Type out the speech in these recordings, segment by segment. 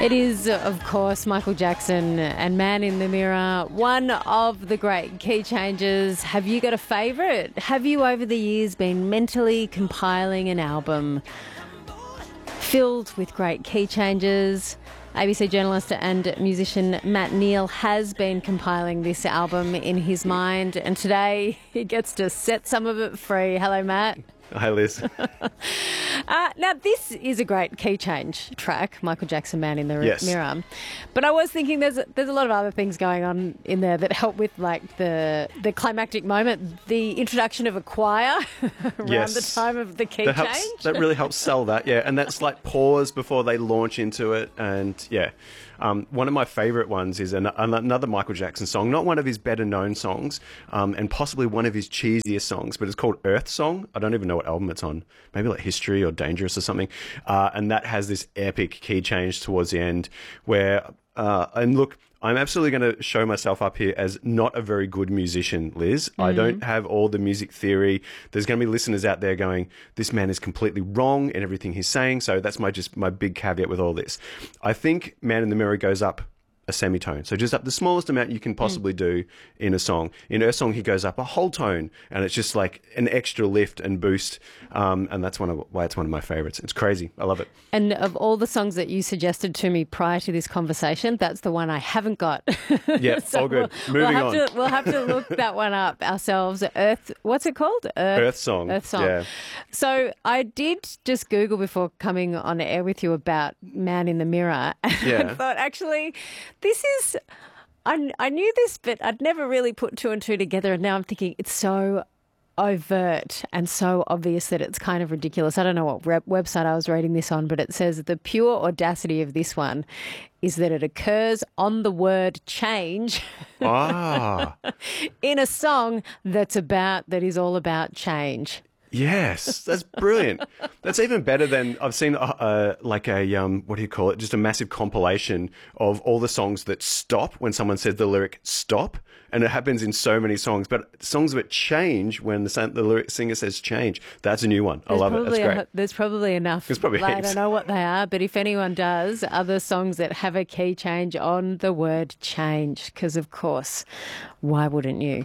It is, of course, Michael Jackson and Man in the Mirror, one of the great key changes. Have you got a favourite? Have you, over the years, been mentally compiling an album filled with great key changes? ABC journalist and musician Matt Neal has been compiling this album in his mind, and today he gets to set some of it free. Hello, Matt. Hi, Liz. Now, this is a great key change track, Michael Jackson, Man in the Yes. Mirror. But I was thinking there's a lot of other things going on in there that help with, like, the climactic moment, the introduction of a choir around Yes. the time of the key That change. helps. That really helps sell that, yeah. And that's like pause before they launch into it. And yeah, one of my favourite ones is another Michael Jackson song, not one of his better known songs, and possibly one of his cheesiest songs, but it's called Earth Song. I don't even know what album it's on. Maybe like History or Dangerous or something. And that has this epic key change towards the end where, and look, I'm absolutely going to show myself up here as not a very good musician, Liz. I don't have all the music theory. There's going to be listeners out there going, this man is completely wrong in everything he's saying. So that's my big caveat with all this. I think Man in the Mirror goes up a semitone. So just up the smallest amount you can possibly do in a song. In Earth Song, he goes up a whole tone, and it's just like an extra lift and boost. And that's why it's one of my favorites. It's crazy. I love it. And of all the songs that you suggested to me prior to this conversation, that's the one I haven't got. Yeah, all good. Moving on. We'll have to look that one up ourselves. What's it called? Earth Song. Earth Song. Yeah. So I did just Google before coming on air with you about Man in the Mirror. And Yeah. I thought, actually, this is... I knew this, but I'd never really put two and two together. And now I'm thinking it's so overt and so obvious that it's kind of ridiculous. I don't know what website I was reading this on, but it says the pure audacity of this one is that it occurs on the word change Ah. in a song that is all about change. Yes, that's brilliant. That's even better than I've seen like a what do you call it? Just a massive compilation of all the songs that stop when someone says the lyric stop, and it happens in so many songs. But songs that change when the lyric singer says change. That's a new one. I love it. That's great. There's probably enough. There's probably I heaps. don't know what they are, but if anyone does, other songs that have a key change on the word change, because of course, why wouldn't you?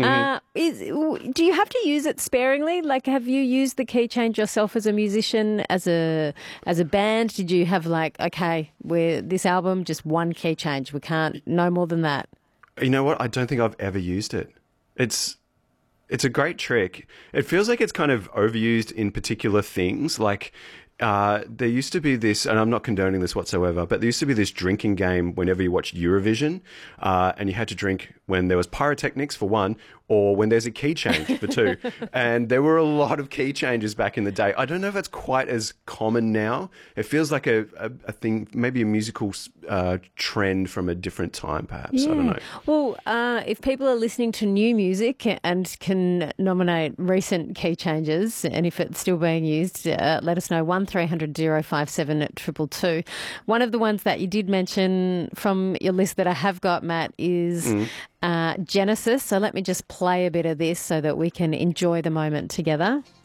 Do you have to use it sparingly? Like, have you used the key change yourself as a musician, as a band? Did you have like, okay, this album, just one key change, we can't, no more than that? You know what? I don't think I've ever used it. It's a great trick. It feels like it's kind of overused in particular things. Like there used to be this, and I'm not condoning this whatsoever, but there used to be this drinking game whenever you watched Eurovision, and you had to drink when there was pyrotechnics for one, or when there's a key change for two. And there were a lot of key changes back in the day. I don't know if it's quite as common now. It feels like a thing, maybe a musical trend from a different time, perhaps. Yeah. I don't know. Well, if people are listening to new music and can nominate recent key changes, and if it's still being used, let us know. 1300 057 222. One of the ones that you did mention from your list that I have got, Matt, is Genesis. So let me just play a bit of this so that we can enjoy the moment together.